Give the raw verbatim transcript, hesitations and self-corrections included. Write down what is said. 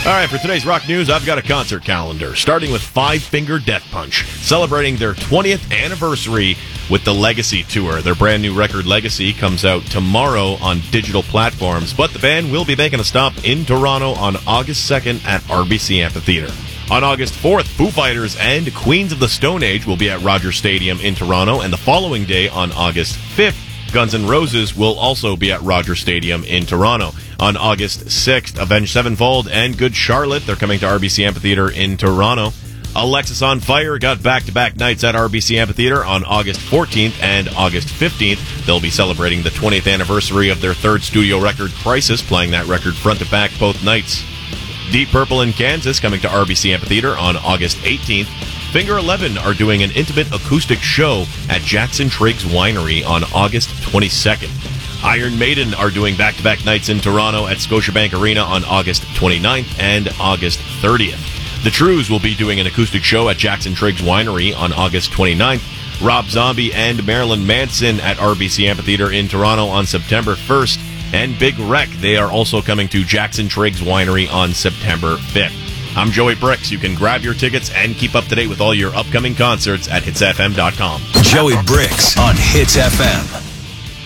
All right, for today's rock news, I've got a concert calendar, starting with Five Finger Death Punch, celebrating their twentieth anniversary with the Legacy Tour. Their brand new record, Legacy, comes out tomorrow on digital platforms, but the band will be making a stop in Toronto on August second at R B C Amphitheatre. On August fourth, Foo Fighters and Queens of the Stone Age will be at Rogers Stadium in Toronto, and the following day, on August fifth, Guns N' Roses will also be at Rogers Stadium in Toronto. On August sixth, Avenged Sevenfold and Good Charlotte, they're coming to R B C Amphitheatre in Toronto. Alexisonfire got back-to-back nights at R B C Amphitheatre on August fourteenth and August fifteenth. They'll be celebrating the twentieth anniversary of their third studio record, Crisis, playing that record front to back both nights. Deep Purple in Kansas coming to R B C Amphitheatre on August eighteenth. Finger eleven are doing an intimate acoustic show at Jackson Triggs Winery on August twenty-second. Iron Maiden are doing back-to-back nights in Toronto at Scotiabank Arena on August twenty-ninth and August thirtieth. The Trews will be doing an acoustic show at Jackson Triggs Winery on August twenty-ninth. Rob Zombie and Marilyn Manson at R B C Amphitheatre in Toronto on September first. And Big Wreck, they are also coming to Jackson Triggs Winery on September fifth. I'm Joey Bricks. You can grab your tickets and keep up to date with all your upcoming concerts at hits f m dot com. Joey Bricks on Hits F M.